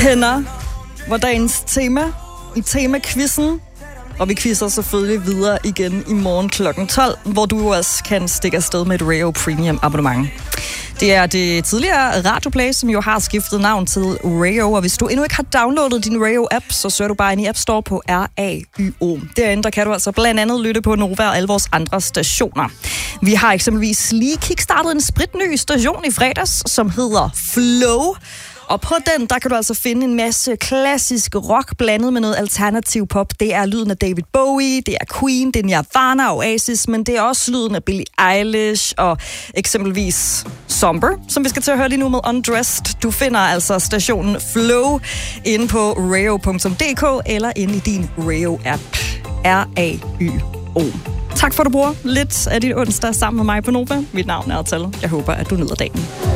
Hænder var dagens tema i tema-quizzen. Og vi quizzer selvfølgelig videre igen i morgen kl. 12, hvor du også kan stikke afsted med et Rayo Premium abonnement. Det er det tidligere Radioplay, som jo har skiftet navn til Rayo. Og hvis du endnu ikke har downloadet din Rayo-app, så søger du bare ind i App Store på RAYO. Derinde der kan du altså blandt andet lytte på Nova og alle vores andre stationer. Vi har eksempelvis lige kickstartet en spritny station i fredags, som hedder Flow. Og på den, der kan du altså finde en masse klassisk rock blandet med noget alternativ pop. Det er lyden af David Bowie, det er Queen, det er Nirvana og Oasis, men det er også lyden af Billie Eilish og eksempelvis Somber, som vi skal til at høre lige nu med Undressed. Du finder altså stationen Flow inde på rayo.dk eller inde i din Rayo-app. RAYO. Tak for, at du bruger lidt af dit onsdag sammen med mig på Nova. Mit navn er Tal. Jeg håber, at du nyder dagen.